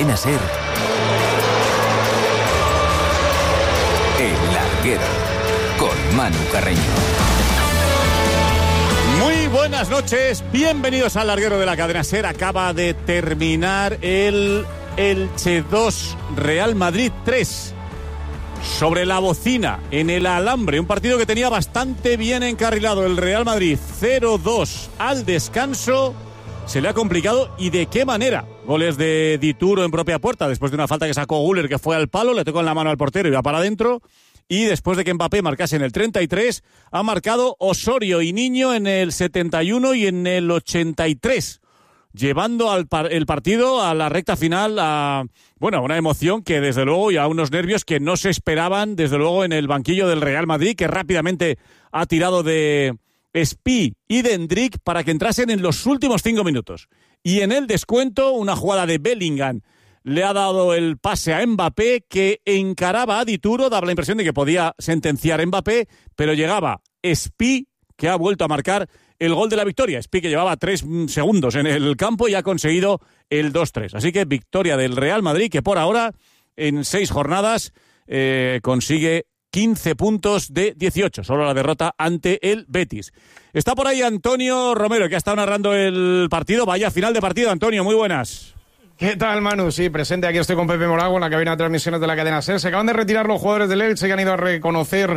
Cadena SER, El Larguero, con Manu Carreño. Muy buenas noches, bienvenidos al Larguero de la Cadena SER. Acaba de terminar el Elche 2, Real Madrid 3. Sobre la bocina, en el alambre, un partido que tenía bastante bien encarrilado el Real Madrid. 0-2 al descanso. Se le ha complicado, y de qué manera. Goles de Dituro en propia puerta, después de una falta que sacó Güler, que fue al palo, le tocó en la mano al portero y va para adentro. Y después de que Mbappé marcase en el 33, ha marcado Osorio y Niño en el 71 y en el 83. Llevando el partido a la recta final, a una emoción que desde luego, y a unos nervios que no se esperaban desde luego en el banquillo del Real Madrid, que rápidamente ha tirado de Spi y de Endrick para que entrasen en los últimos 5 minutos. Y en el descuento, una jugada de Bellingham le ha dado el pase a Mbappé, que encaraba a Dituro, daba la impresión de que podía sentenciar a Mbappé, pero llegaba Spi, que ha vuelto a marcar el gol de la victoria. Spi, que llevaba 3 segundos en el campo, y ha conseguido el 2-3. Así que victoria del Real Madrid, que por ahora, en 6 jornadas, consigue 15 puntos de 18. Solo la derrota ante el Betis. Está por ahí Antonio Romero, que ha estado narrando el partido. Vaya final de partido, Antonio, muy buenas. ¿Qué tal, Manu? Sí, presente, aquí estoy con Pepe Morago en la cabina de transmisiones de la cadena SER. Se acaban de retirar los jugadores del Elche, que han ido a reconocer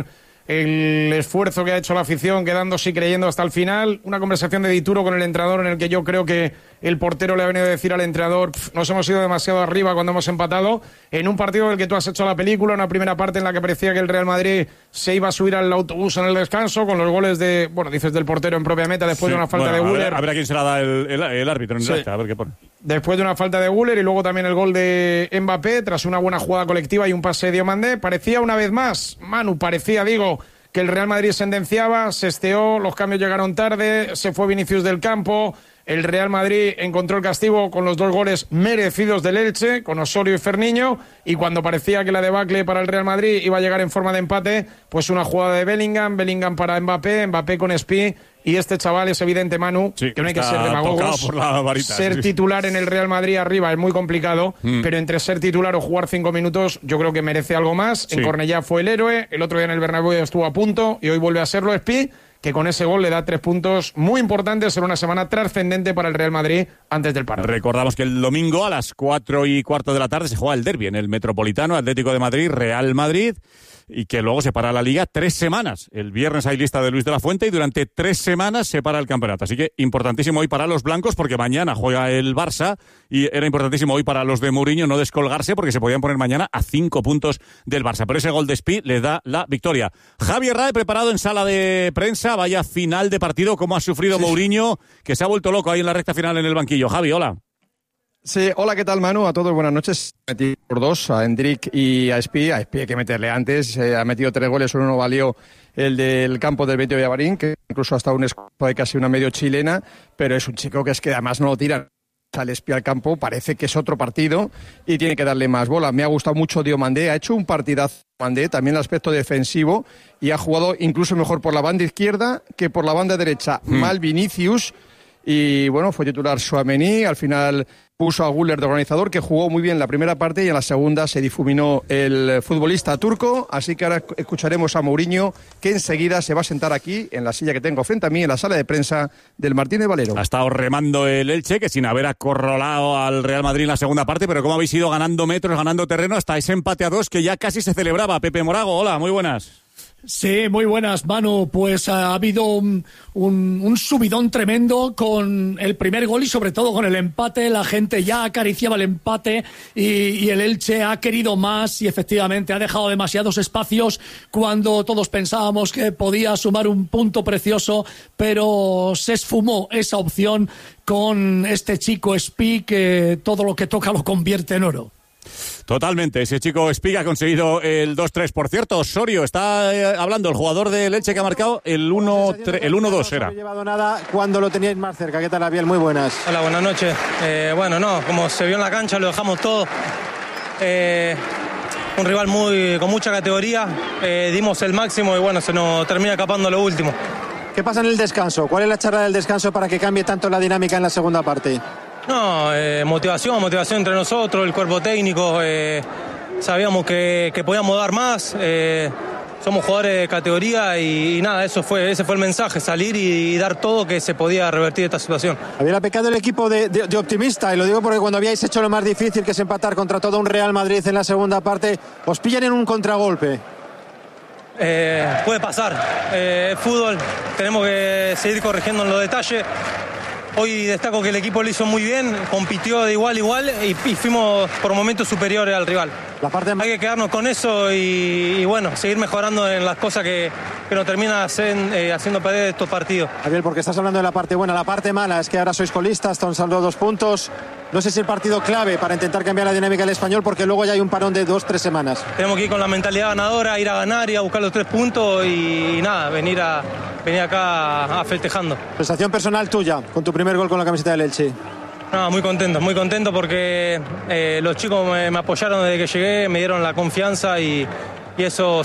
el esfuerzo que ha hecho la afición, quedándose y creyendo hasta el final. Una conversación de Dituro con el entrenador, en el que yo creo que el portero le ha venido a decir al entrenador: nos hemos ido demasiado arriba cuando hemos empatado, en un partido del que tú has hecho la película, una primera parte en la que parecía que el Real Madrid se iba a subir al autobús en el descanso, con los goles de, dices del portero en propia meta, después de una falta de Güler. A ver a quién se la da el árbitro en directa, a ver qué pone. Después de una falta de Güler, y luego también el gol de Mbappé, tras una buena jugada colectiva y un pase de Diomandé. Parecía una vez más, Manu, que el Real Madrid sentenciaba, se esteó, los cambios llegaron tarde, se fue Vinicius del campo. El Real Madrid encontró el castigo con los 2 goles merecidos del Elche, con Osorio y Ferniño, y cuando parecía que la debacle para el Real Madrid iba a llegar en forma de empate, pues una jugada de Bellingham para Mbappé con Spi. Y este chaval es evidente, Manu, sí, que no hay que ser demagogos. Por la varita, ser titular en el Real Madrid arriba es muy complicado, pero entre ser titular o jugar 5 minutos, yo creo que merece algo más. Sí. En Cornellá fue el héroe, el otro día en el Bernabéu estuvo a punto, y hoy vuelve a serlo Spi, que con ese gol le da 3 puntos muy importantes en una semana trascendente para el Real Madrid antes del parón. Recordamos que el domingo a las 4:15 de la tarde se juega el derbi en el Metropolitano, Atlético de Madrid, Real Madrid, y que luego se para la Liga 3 semanas. El viernes hay lista de Luis de la Fuente, y durante 3 semanas se para el campeonato. Así que importantísimo hoy para los blancos, porque mañana juega el Barça, y era importantísimo hoy para los de Mourinho no descolgarse, porque se podían poner mañana a 5 puntos del Barça. Pero ese gol de Spi le da la victoria. Javi Herrera, preparado en sala de prensa. Vaya final de partido, cómo ha sufrido Mourinho, que se ha vuelto loco ahí en la recta final en el banquillo. Javi, hola. Sí, hola, ¿qué tal, Manu? A todos, buenas noches. Metí por 2, a Endrick y a Spi. A Spi hay que meterle antes. Ha metido 3 goles, uno valió el del campo del Betis Villamarín, que incluso ha estado un escudo de casi una medio chilena, pero es un chico que además no lo tiran. Sale Spi al campo, parece que es otro partido y tiene que darle más bola. Me ha gustado mucho Diomandé, ha hecho un partidazo Diomandé, también el aspecto defensivo, y ha jugado incluso mejor por la banda izquierda que por la banda derecha. Mal Vinicius, y fue titular Tchouaméni, al final puso a Güler de organizador, que jugó muy bien la primera parte, y en la segunda se difuminó el futbolista turco. Así que ahora escucharemos a Mourinho, que enseguida se va a sentar aquí en la silla que tengo frente a mí, en la sala de prensa del Martínez Valero. Ha estado remando el Elche, que sin haber acorralado al Real Madrid en la segunda parte, pero cómo habéis ido ganando metros, ganando terreno, hasta ese empate a 2 que ya casi se celebraba. Pepe Morago, hola, muy buenas. Sí, muy buenas, Manu. Pues ha habido un subidón tremendo con el primer gol, y sobre todo con el empate. La gente ya acariciaba el empate, y el Elche ha querido más, y efectivamente ha dejado demasiados espacios cuando todos pensábamos que podía sumar un punto precioso, pero se esfumó esa opción con este chico Spi, que todo lo que toca lo convierte en oro. Totalmente, ese chico Spi ha conseguido el 2-3. Por cierto, Osorio está hablando, el jugador del Elche, que ha marcado el 1-2 era. No he llevado nada cuando lo teníais más cerca. ¿Qué tal, Abiel? Muy buenas. Hola, buenas noches. Como se vio en la cancha, lo dejamos todo. Un rival con mucha categoría. Dimos el máximo y se nos termina escapando lo último. ¿Qué pasa en el descanso? ¿Cuál es la charla del descanso para que cambie tanto la dinámica en la segunda parte? No, motivación entre nosotros, el cuerpo técnico. Sabíamos que podíamos dar más. Somos jugadores de categoría y nada, ese fue el mensaje, salir y dar todo, que se podía revertir esta situación. Había pecado el equipo de optimista, y lo digo porque cuando habíais hecho lo más difícil, que es empatar contra todo un Real Madrid en la segunda parte, os pillan en un contragolpe. Puede pasar, fútbol, tenemos que seguir corrigiendo en los detalles. Hoy destaco que el equipo lo hizo muy bien, compitió de igual a igual y fuimos por momentos superiores al rival. Hay que quedarnos con eso y bueno, seguir mejorando en las cosas que nos terminan haciendo perder estos partidos. Javier, porque estás hablando de la parte buena, la parte mala es que ahora sois colistas, están saldo 2 puntos. No sé si el partido clave para intentar cambiar la dinámica del Español, porque luego ya hay un parón de 2-3 semanas. Tenemos que ir con la mentalidad ganadora, ir a ganar, ir a buscar los 3 puntos y nada, venir acá a festejando. Sensación personal tuya con tu primer gol con la camiseta del Elche. No, muy contento porque los chicos me apoyaron desde que llegué, me dieron la confianza y eso